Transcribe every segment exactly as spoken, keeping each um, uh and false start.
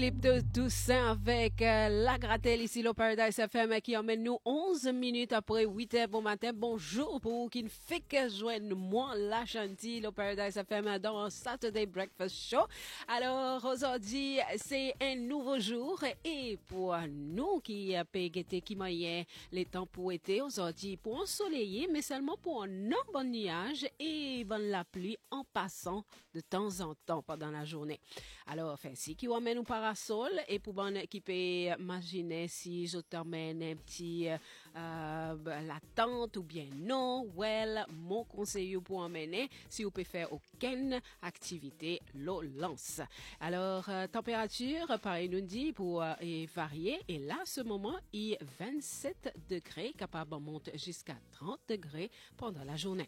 Clip de Toussaint avec euh, La Gratelle ici au Paradise F M qui emmène nous onze minutes après huit heures bon matin. Bonjour pour vous qui ne fait que joindre moi, la gentille au Paradise F M dans Saturday Breakfast Show. Alors aujourd'hui, c'est un nouveau jour et pour nous qui euh, pégueté qui moyen les temps pour été aujourd'hui pour ensoleiller mais seulement pour un bon nuage et bon la pluie en passant de temps en temps pendant la journée. Alors, enfin, si qui emmène nous parasol et pour bon qui peut imaginer si je t'emmène un petit euh, la tente ou bien non, well, mon conseil pour emmener si vous pouvez faire aucune activité l'eau lance. Alors, euh, température, pareil nous dit pour euh, est varier et là, ce moment, il est vingt-sept degrés, capable de monter jusqu'à trente degrés pendant la journée.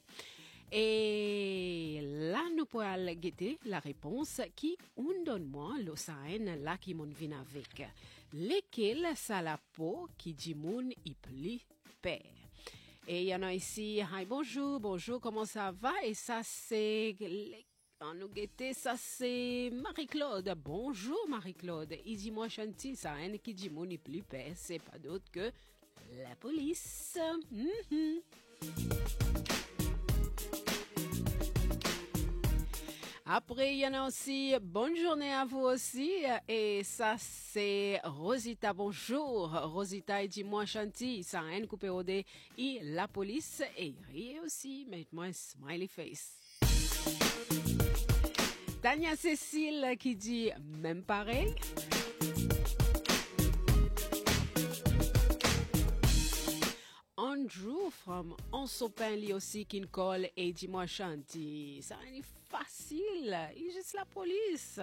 Et là, nous pourrons guetter la réponse qui on donne moi l'océan là qui m'on vient avec. Lesquels ça la peau qui dit moun y pli père. Et il y en a ici, hi bonjour, bonjour, comment ça va? Et ça c'est en nous guetter, ça c'est Marie-Claude. Bonjour Marie-Claude. Il dit moi chantil, ça hein, qui dit moun y pli père, c'est pas d'autre que la police. Mm-hmm. Après, il y en a aussi, bonne journée à vous aussi. Et ça, c'est Rosita. Bonjour. Rosita, dis-moi chanty. Ça a un coupé au dé. Et la police. Et riez aussi. Mettez-moi un smiley face. Tania Cécile qui dit même pareil. Andrew from Onsopin lui aussi qui me colle et dis-moi chanty. Ça est facile, il est juste la police.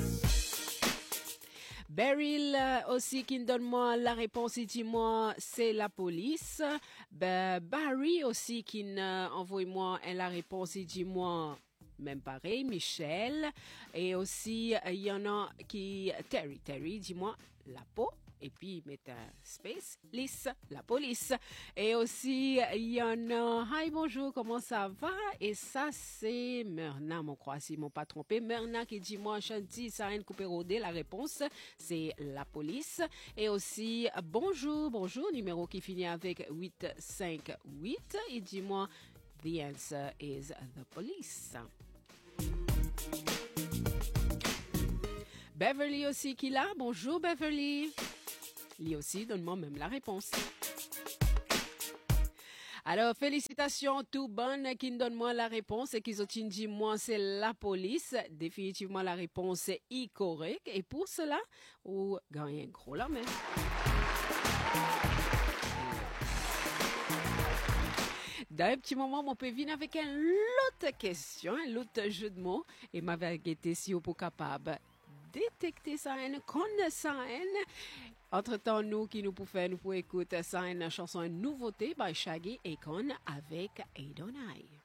Beryl aussi qui me donne moi la réponse et dis-moi c'est la police. Ben, Barry aussi qui envoie moi la réponse et dis-moi même pareil, Michel. Et aussi il y en a qui Terry, Terry dis-moi la peau. Et puis, mettre un space, lisse, la police. Et aussi, il y en a, hi, bonjour, comment ça va? Et ça, c'est Myrna, mon croix, si mon pas trompé. Myrna qui dit, moi, chanty, ça rien coupé rodé. La réponse, c'est la police. Et aussi, bonjour, bonjour, numéro qui finit avec huit cinq huit. Et dis-moi, the answer is the police. Beverly aussi qui l'a. Bonjour, Beverly. Lui aussi, donne-moi même la réponse. Alors, félicitations, tout bonne qui donne moi la réponse et qui ont dit moi c'est la police. Définitivement, la réponse est correcte. Et pour cela, vous gagnez un gros la main. Dans un petit moment, mon peut venir avec une autre question, un autre jeu de mots. Et m'avait été si vous êtes capable détecter ça, connaître ça. Entre-temps, nous qui nous pouvons faire, nous pouvons écouter ça, une chanson, une nouveauté by Shaggy et Con avec Adonai.